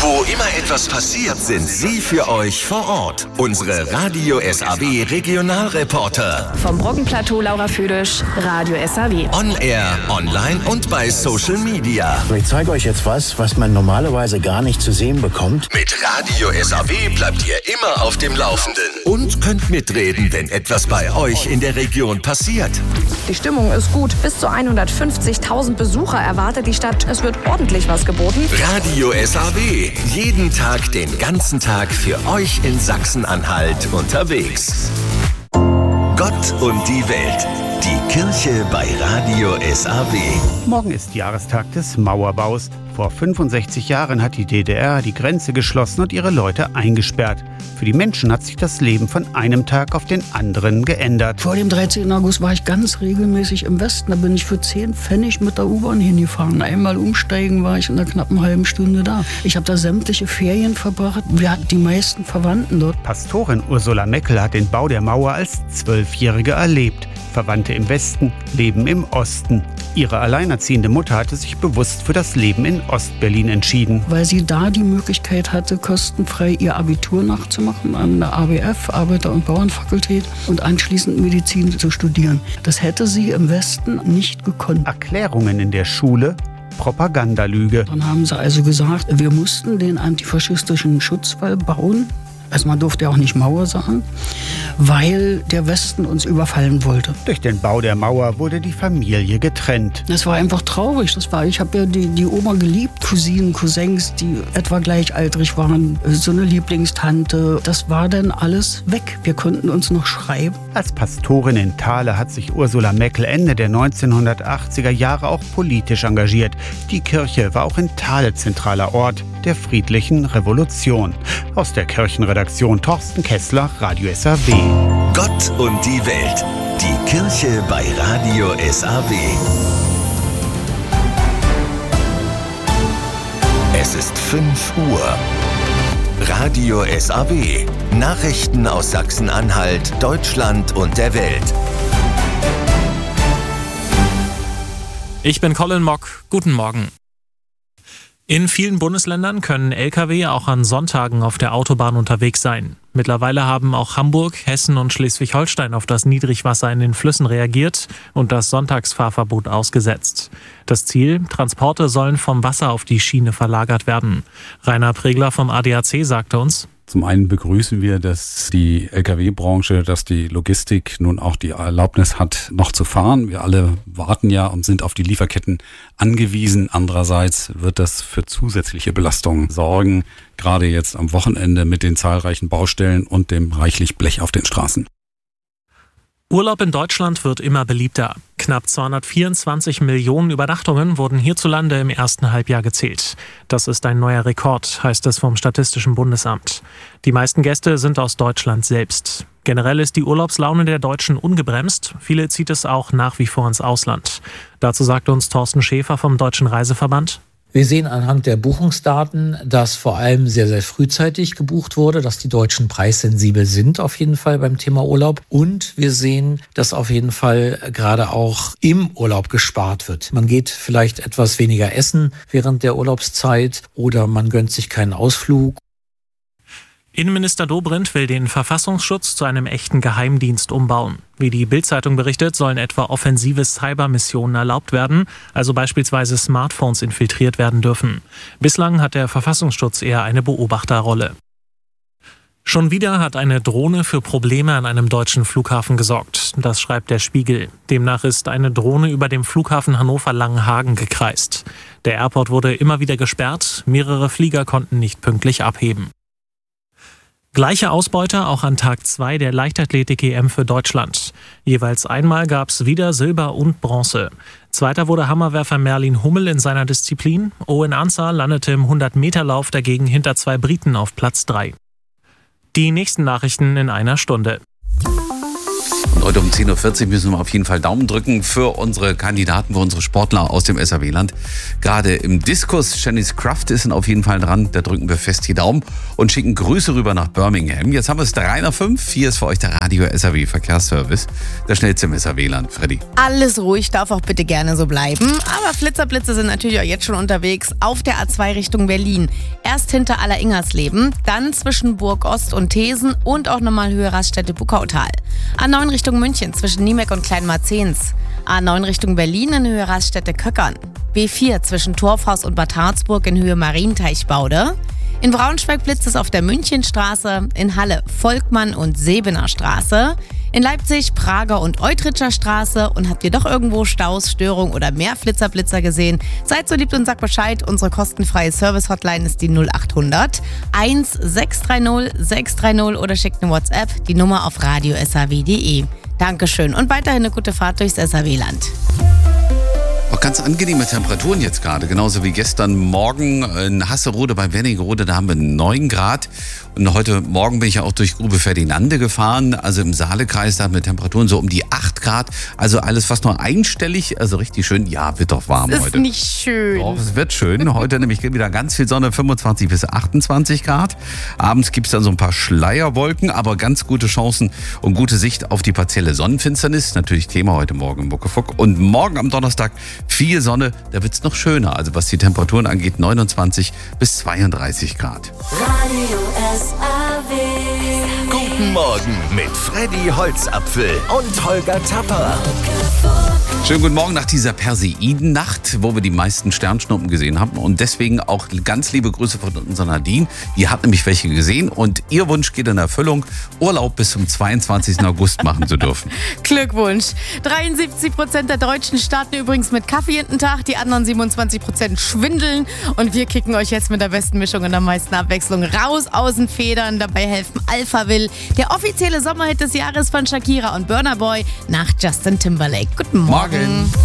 Wo immer etwas passiert, sind sie für euch vor Ort. Unsere Radio SAW Regionalreporter. Vom Brockenplateau Laura Füdisch, Radio SAW. On Air, online und bei Social Media. Ich zeige euch jetzt was man normalerweise gar nicht zu sehen bekommt. Mit Radio SAW bleibt ihr immer auf dem Laufenden. Und könnt mitreden, wenn etwas bei euch in der Region passiert. Die Stimmung ist gut. Bis zu 150.000 Besucher erwartet die Stadt. Es wird ordentlich was geboten. Radio SAW. Jeden Tag, den ganzen Tag für euch in Sachsen-Anhalt unterwegs. Gott und die Welt. Die Kirche bei Radio SAW. Morgen ist Jahrestag des Mauerbaus. Vor 65 Jahren hat die DDR die Grenze geschlossen und ihre Leute eingesperrt. Für die Menschen hat sich das Leben von einem Tag auf den anderen geändert. Vor dem 13. August war ich ganz regelmäßig im Westen. Da bin ich für 10 Pfennig mit der U-Bahn hingefahren. Einmal umsteigen war ich in einer knappen halben Stunde da. Ich habe da sämtliche Ferien verbracht. Wir hatten die meisten Verwandten dort. Pastorin Ursula Meckel hat den Bau der Mauer als 12-Jährige erlebt. Verwandte im Westen leben im Osten. Ihre alleinerziehende Mutter hatte sich bewusst für das Leben in Ostberlin entschieden. Weil sie da die Möglichkeit hatte, kostenfrei ihr Abitur nachzumachen an der ABF, Arbeiter- und Bauernfakultät, und anschließend Medizin zu studieren. Das hätte sie im Westen nicht gekonnt. Erklärungen in der Schule, Propagandalüge. Dann haben sie also gesagt, wir mussten den antifaschistischen Schutzwall bauen. Also man durfte ja auch nicht Mauer sagen, weil der Westen uns überfallen wollte. Durch den Bau der Mauer wurde die Familie getrennt. Das war einfach traurig. Ich habe ja die Oma geliebt, Cousinen, Cousins, die etwa gleichaltrig waren, so eine Lieblingstante. Das war dann alles weg. Wir konnten uns noch schreiben. Als Pastorin in Thale hat sich Ursula Meckel Ende der 1980er Jahre auch politisch engagiert. Die Kirche war auch in Thale zentraler Ort der friedlichen Revolution. Aus der Kirchenredaktion Thorsten Kessler, Radio SAW. Gott und die Welt. Die Kirche bei Radio SAW. Es ist 5 Uhr. Radio SAW. Nachrichten aus Sachsen-Anhalt, Deutschland und der Welt. Ich bin Colin Mock. Guten Morgen. In vielen Bundesländern können Lkw auch an Sonntagen auf der Autobahn unterwegs sein. Mittlerweile haben auch Hamburg, Hessen und Schleswig-Holstein auf das Niedrigwasser in den Flüssen reagiert und das Sonntagsfahrverbot ausgesetzt. Das Ziel: Transporte sollen vom Wasser auf die Schiene verlagert werden. Rainer Pregler vom ADAC sagte uns: Zum einen begrüßen wir, dass die Lkw-Branche, dass die Logistik nun auch die Erlaubnis hat, noch zu fahren. Wir alle warten ja und sind auf die Lieferketten angewiesen. Andererseits wird das für zusätzliche Belastungen sorgen, gerade jetzt am Wochenende mit den zahlreichen Baustellen und dem reichlich Blech auf den Straßen. Urlaub in Deutschland wird immer beliebter. Knapp 224 Millionen Übernachtungen wurden hierzulande im ersten Halbjahr gezählt. Das ist ein neuer Rekord, heißt es vom Statistischen Bundesamt. Die meisten Gäste sind aus Deutschland selbst. Generell ist die Urlaubslaune der Deutschen ungebremst. Viele zieht es auch nach wie vor ins Ausland. Dazu sagt uns Thorsten Schäfer vom Deutschen Reiseverband: Wir sehen anhand der Buchungsdaten, dass vor allem sehr, sehr frühzeitig gebucht wurde, dass die Deutschen preissensibel sind auf jeden Fall beim Thema Urlaub. Und wir sehen, dass auf jeden Fall gerade auch im Urlaub gespart wird. Man geht vielleicht etwas weniger essen während der Urlaubszeit oder man gönnt sich keinen Ausflug. Innenminister Dobrindt will den Verfassungsschutz zu einem echten Geheimdienst umbauen. Wie die Bild-Zeitung berichtet, sollen etwa offensive Cybermissionen erlaubt werden, also beispielsweise Smartphones infiltriert werden dürfen. Bislang hat der Verfassungsschutz eher eine Beobachterrolle. Schon wieder hat eine Drohne für Probleme an einem deutschen Flughafen gesorgt. Das schreibt der Spiegel. Demnach ist eine Drohne über dem Flughafen Hannover-Langenhagen gekreist. Der Airport wurde immer wieder gesperrt, mehrere Flieger konnten nicht pünktlich abheben. Gleiche Ausbeute auch an Tag 2 der Leichtathletik-EM für Deutschland. Jeweils einmal gab es wieder Silber und Bronze. Zweiter wurde Hammerwerfer Merlin Hummel in seiner Disziplin. Owen Ansah landete im 100-Meter-Lauf dagegen hinter 2 Briten auf Platz 3. Die nächsten Nachrichten in einer Stunde. Und heute um 10.40 Uhr müssen wir auf jeden Fall Daumen drücken für unsere Kandidaten, für unsere Sportler aus dem SAW-Land. Gerade im Diskus, Janice Kraft ist auf jeden Fall dran. Da drücken wir fest die Daumen und schicken Grüße rüber nach Birmingham. Jetzt haben wir es 3 nach 5. Hier ist für euch der Radio SAW Verkehrsservice. Der schnellste im SAW-Land. Freddy. Alles ruhig, darf auch bitte gerne so bleiben. Aber Flitzerblitze sind natürlich auch jetzt schon unterwegs auf der A2 Richtung Berlin. erst hinter Aller-Ingersleben, dann zwischen Burg Ost und Thesen und auch nochmal Höhe Raststätte-Buckautal. A9 Richtung München zwischen Niemek und Kleinmarzens. A9 Richtung Berlin in Höhe Raststätte-Köckern. B4 zwischen Torfhaus und Bad Harzburg in Höhe Marienteichbaude. In Braunschweig blitzt es auf der Münchenstraße, in Halle Volkmann und Sebener Straße, in Leipzig Prager und Eutritscher Straße. Und habt ihr doch irgendwo Staus, Störungen oder mehr Flitzer gesehen? Seid so lieb und sagt Bescheid. Unsere kostenfreie Service-Hotline ist die 0800 1630 630 oder schickt eine WhatsApp, die Nummer auf radio.saw.de. Dankeschön und weiterhin eine gute Fahrt durchs SAW-Land. Auch ganz angenehme Temperaturen jetzt gerade, genauso wie gestern Morgen in Hasserode bei Wernigerode, da haben wir 9 Grad. Und heute Morgen bin ich ja auch durch Grube Ferdinande gefahren, also im Saalekreis, da hatten wir Temperaturen so um die 8 Grad. Also alles fast nur einstellig, also richtig schön. Ja, wird doch warm das heute. Ist nicht schön. Doch, es wird schön. Heute nämlich wieder ganz viel Sonne, 25 bis 28 Grad. Abends gibt es dann so ein paar Schleierwolken, aber ganz gute Chancen und gute Sicht auf die partielle Sonnenfinsternis. Natürlich Thema heute Morgen im Muckefuck. Und morgen am Donnerstag viel Sonne, da wird es noch schöner. Also was die Temperaturen angeht, 29 bis 32 Grad. Radio SAW. Guten Morgen mit Freddy Holzapfel und Holger Tapper. Schönen guten Morgen nach dieser Perseidennacht, wo wir die meisten Sternschnuppen gesehen haben. Und deswegen auch ganz liebe Grüße von unserer Nadine. Die hat nämlich welche gesehen und ihr Wunsch geht in Erfüllung, Urlaub bis zum 22. August machen zu dürfen. Glückwunsch. 73% der Deutschen starten übrigens mit Kaffee in den Tag, die anderen 27% schwindeln. Und wir kicken euch jetzt mit der besten Mischung und der meisten Abwechslung raus aus den Federn. Dabei helfen Alphaville, der offizielle Sommerhit des Jahres von Shakira und Burna Boy nach Justin Timberlake. Guten Morgen.